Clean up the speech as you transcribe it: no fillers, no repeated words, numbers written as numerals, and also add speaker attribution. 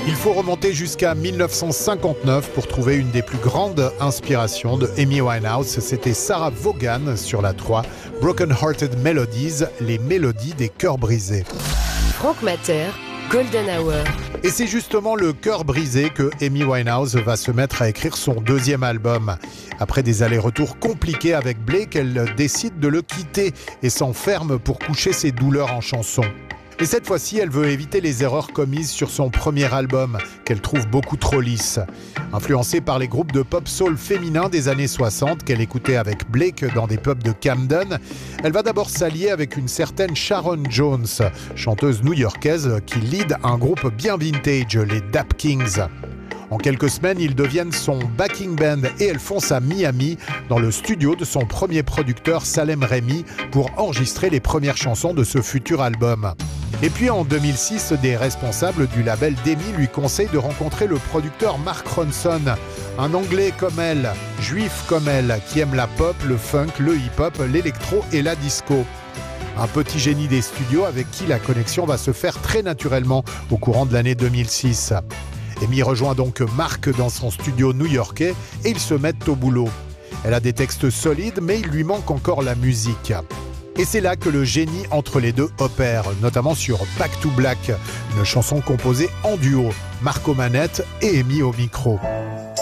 Speaker 1: Il faut remonter jusqu'à 1959 pour trouver une des plus grandes inspirations de Amy Winehouse. C'était Sarah Vaughan sur la 3, Broken Hearted Melodies, les mélodies des cœurs brisés.
Speaker 2: Franck Matter, Golden Hour.
Speaker 1: Et c'est justement le cœur brisé que Amy Winehouse va se mettre à écrire son deuxième album. Après des allers-retours compliqués avec Blake, elle décide de le quitter et s'enferme pour coucher ses douleurs en chansons. Et cette fois-ci, elle veut éviter les erreurs commises sur son premier album, qu'elle trouve beaucoup trop lisse. Influencée par les groupes de pop-soul féminins des années 60 qu'elle écoutait avec Blake dans des pubs de Camden, elle va d'abord s'allier avec une certaine Sharon Jones, chanteuse new-yorkaise qui lead un groupe bien vintage, les Dap Kings. En quelques semaines, ils deviennent son backing band et elle fonce à Miami dans le studio de son premier producteur Salem Remi pour enregistrer les premières chansons de ce futur album. Et puis en 2006, des responsables du label d'Amy lui conseillent de rencontrer le producteur Mark Ronson, un Anglais comme elle, juif comme elle, qui aime la pop, le funk, le hip-hop, l'électro et la disco. Un petit génie des studios avec qui la connexion va se faire très naturellement au courant de l'année 2006. Amy rejoint donc Mark dans son studio new-yorkais et ils se mettent au boulot. Elle a des textes solides, mais il lui manque encore la musique. Et c'est là que le génie entre les deux opère, notamment sur Back to Black, une chanson composée en duo, Marc aux manettes et Amy au micro.